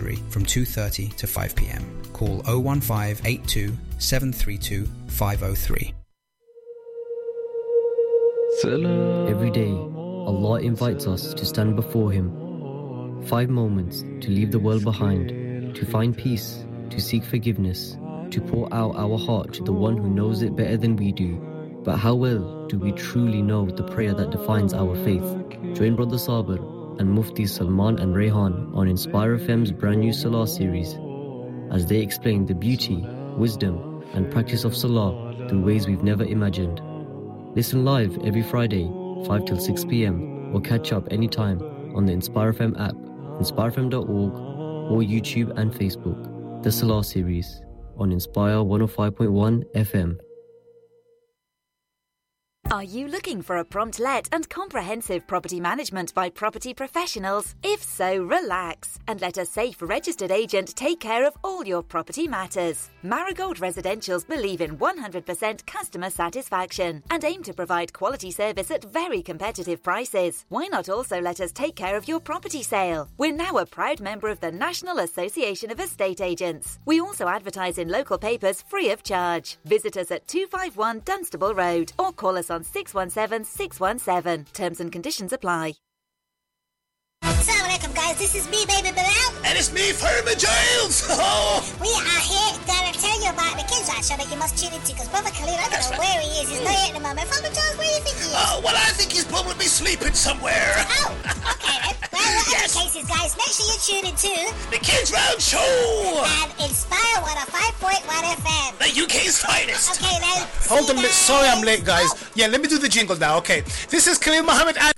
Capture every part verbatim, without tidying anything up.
Treasury from two thirty to five p m. Call oh one five eight two seven three two five oh three. Every day, Allah invites us to stand before Him. Five moments to leave the world behind, to find peace, to seek forgiveness, to pour out our heart to the one who knows it better than we do. But how well do we truly know the prayer that defines our faith? Join Brother Sabir and Mufti Salman and Rehan on Inspire F M's brand new Salah series as they explain the beauty, wisdom and practice of Salah through ways we've never imagined. Listen live every Friday, five till six p m or catch up anytime on the Inspire F M app, inspire f m dot org or YouTube and Facebook. The Salah series on Inspire one oh five point one F M. Are you looking for a prompt let and comprehensive property management by property professionals? If so, relax and let a safe registered agent take care of all your property matters. Marigold Residentials believe in one hundred percent customer satisfaction and aim to provide quality service at very competitive prices. Why not also let us take care of your property sale? We're now a proud member of the National Association of Estate Agents. We also advertise in local papers free of charge. Visit us at two five one Dunstable Road or call us on six one seven six one seven. Terms and conditions apply. Assalamu alaikum guys, this is me, Baby Bilal. And it's me, Fireman Giles. We are here to tell you about the kids' right show that you must tune into because Brother Khalil, I don't That's know right. where he is. He's not here at the moment. Fireman Giles, where do you think he is? Uh, well, I think he's probably sleeping somewhere. Oh, okay then. Well, whatever Yes. the case is, guys, make sure you tune in to The Kids Round Show. and Inspire one oh five point one F M. The U K's finest. Okay then. Hold see on a you minute. Sorry I'm guys. late, guys. Oh. Yeah, let me do the jingle now. Okay. This is Khalil Muhammad and...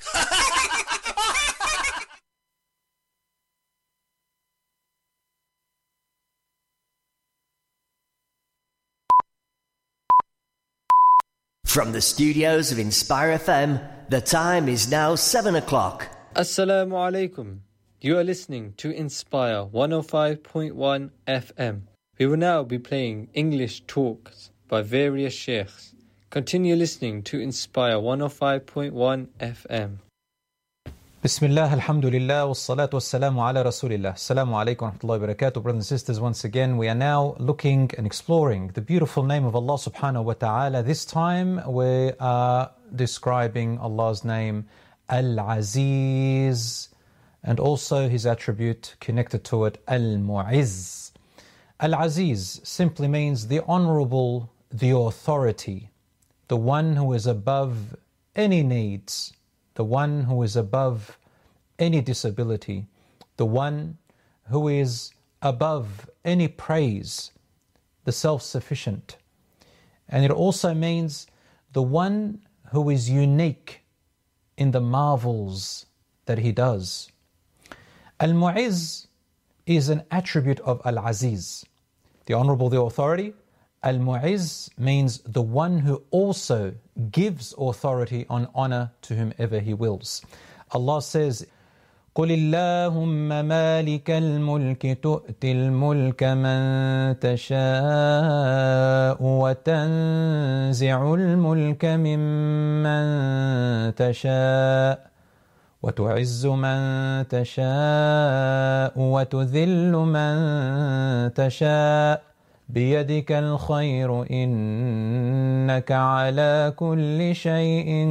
From the studios of Inspire F M, the time is now seven o'clock. Assalamu alaikum. You are listening to Inspire one oh five point one F M. We will now be playing English talks by various sheikhs. Continue listening to Inspire one oh five point one F M. Bismillah, alhamdulillah, wassalatu wassalamu ala rasulillah. Assalamu alaikum wa rahmatullahi wa barakatuh. Brothers and sisters, once again, we are now looking and exploring the beautiful name of Allah subhanahu wa ta'ala. This time we are describing Allah's name Al-Aziz and also His attribute connected to it, Al-Mu'izz. Al-Aziz simply means the honorable, the authority, the one who is above any needs, the one who is above any disability, the one who is above any praise, the self-sufficient. And it also means the one who is unique in the marvels that He does. Al-Mu'izz is an attribute of Al-Aziz, the honorable, the authority. Al-Mu'izz means the one who also gives authority on honor to whomever He wills. Allah says, قُلِ اللَّهُمَّ مَالِكَ الْمُلْكِ تُؤْتِي الْمُلْكَ مَنْ تَشَاءُ وَتَنْزِعُ الْمُلْكَ مِمَّنْ تَشَاءُ وَتُعِزُّ مَنْ تَشَاءُ وَتُذِلُّ مَنْ تَشَاءُ بِيَدِكَ الْخَيْرُ إِنَّكَ عَلَى كُلِّ شَيْءٍ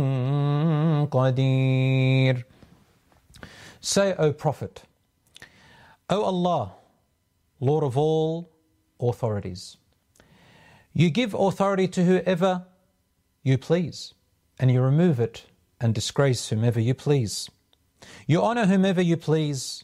قَدِيرٌ. Say, O Prophet, O Allah, Lord of all authorities, you give authority to whoever you please, and you remove it and disgrace whomever you please. You honor whomever you please,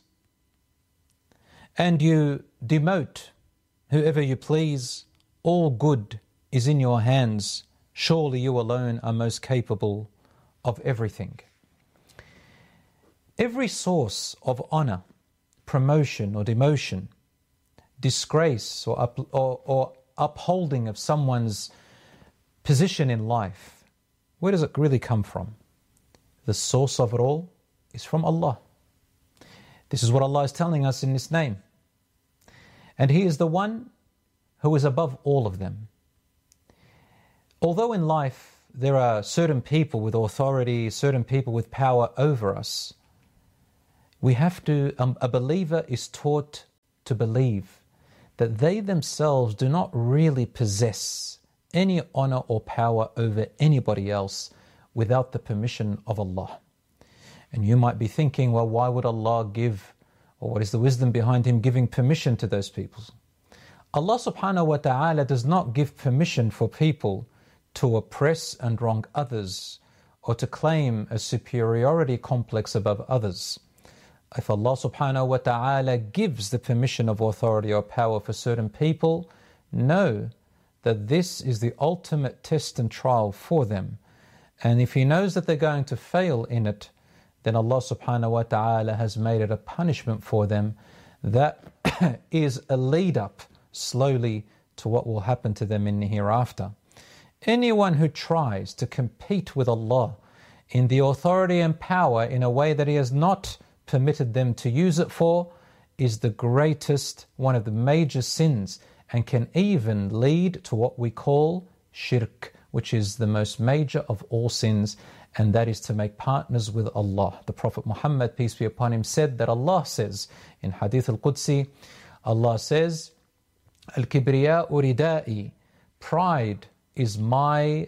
and you demote whoever you please. All good is in your hands. Surely you alone are most capable of everything. Every source of honor, promotion or demotion, disgrace or, up, or, or upholding of someone's position in life, where does it really come from? The source of it all is from Allah. This is what Allah is telling us in this name. And He is the one who is above all of them. Although in life there are certain people with authority, certain people with power over us, we have to, um, a believer is taught to believe that they themselves do not really possess any honor or power over anybody else without the permission of Allah. And you might be thinking, well, why would Allah give, or what is the wisdom behind Him giving permission to those people? Allah subhanahu wa ta'ala does not give permission for people to oppress and wrong others or to claim a superiority complex above others. If Allah subhanahu wa ta'ala gives the permission of authority or power for certain people, know that this is the ultimate test and trial for them. And if He knows that they're going to fail in it, then Allah subhanahu wa ta'ala has made it a punishment for them that is a lead up slowly to what will happen to them in the hereafter. Anyone who tries to compete with Allah in the authority and power in a way that He has not permitted them to use it for is the greatest, one of the major sins, and can even lead to what we call shirk, which is the most major of all sins, and that is to make partners with Allah. The Prophet Muhammad, peace be upon him, said that Allah says in Hadith al-Qudsi, Allah says, Al-Kibriya'u ridai, pride is my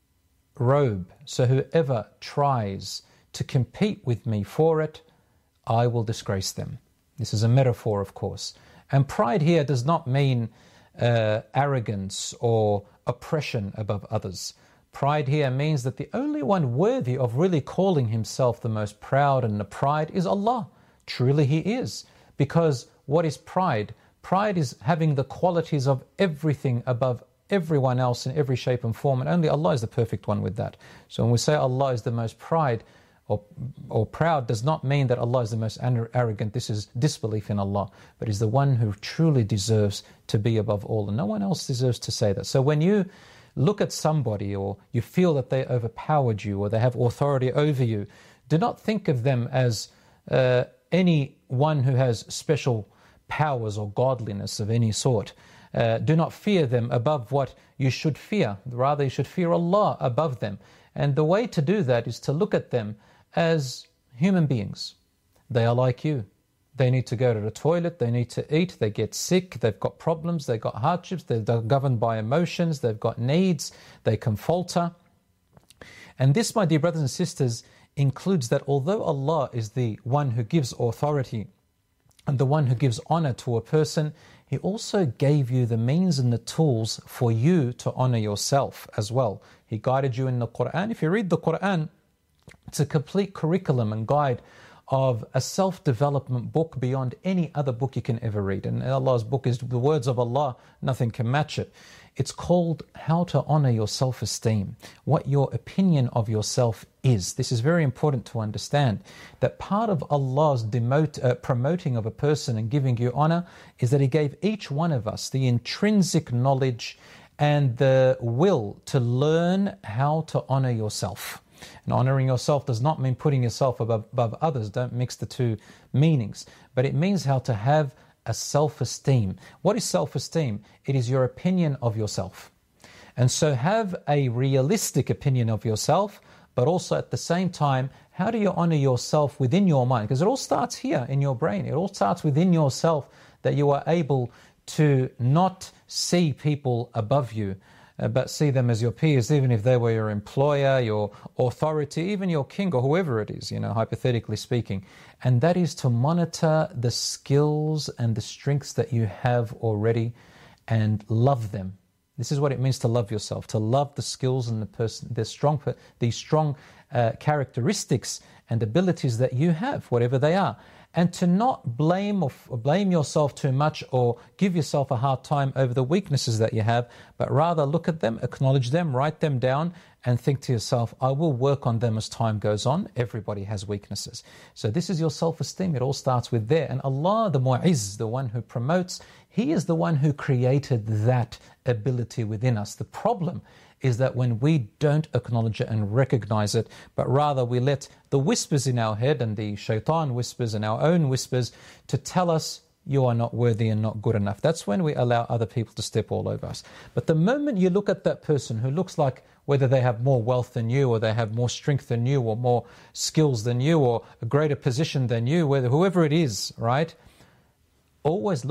robe, so whoever tries to compete with me for it, I will disgrace them. This is a metaphor, of course. And pride here does not mean uh, arrogance or oppression above others. Pride here means that the only one worthy of really calling himself the most proud and the pride is Allah. Truly He is. Because what is pride? Pride is having the qualities of everything above everyone else in every shape and form, and only Allah is the perfect one with that. So when we say Allah is the most pride or, or proud, does not mean that Allah is the most arrogant. This is disbelief in Allah, but is the one who truly deserves to be above all, and no one else deserves to say that. So when you look at somebody or you feel that they overpowered you or they have authority over you, do not think of them as uh, anyone who has special powers or godliness of any sort. Uh, do not fear them above what you should fear. Rather, you should fear Allah above them. And the way to do that is to look at them as human beings. They are like you. They need to go to the toilet, they need to eat, they get sick, they've got problems, they've got hardships, they're governed by emotions, they've got needs, they can falter. And this, my dear brothers and sisters, includes that although Allah is the one who gives authority and the one who gives honor to a person, He also gave you the means and the tools for you to honor yourself as well. He guided you in the Quran. If you read the Quran, it's a complete curriculum and guide of a self-development book beyond any other book you can ever read. And Allah's book is the words of Allah, nothing can match it. It's called How to Honor Your Self-Esteem, what your opinion of yourself is. This is very important to understand, that part of Allah's demote, uh, promoting of a person and giving you honor is that He gave each one of us the intrinsic knowledge and the will to learn how to honor yourself. And honoring yourself does not mean putting yourself above, above others. Don't mix the two meanings. But it means how to have a self-esteem. What is self-esteem? It is your opinion of yourself. And so have a realistic opinion of yourself, but also at the same time, how do you honor yourself within your mind? Because it all starts here in your brain. It all starts within yourself, that you are able to not see people above you, but see them as your peers, even if they were your employer, your authority, even your king or whoever it is, you know, hypothetically speaking. And that is to monitor the skills and the strengths that you have already and love them. This is what it means to love yourself, to love the skills and the person, the strong, the strong uh, characteristics and abilities that you have, whatever they are. And to not blame or, or blame yourself too much or give yourself a hard time over the weaknesses that you have, but rather look at them, acknowledge them, write them down, and think to yourself, I will work on them as time goes on. Everybody has weaknesses. So this is your self-esteem. It all starts with there. And Allah, the Mu'izz, the one who promotes, He is the one who created that ability within us. The problem is that when we don't acknowledge it and recognize it, but rather we let the whispers in our head and the shaitan whispers and our own whispers to tell us you are not worthy and not good enough. That's when we allow other people to step all over us. But the moment you look at that person who looks like whether they have more wealth than you, or they have more strength than you, or more skills than you, or a greater position than you, whether whoever it is, right? Always look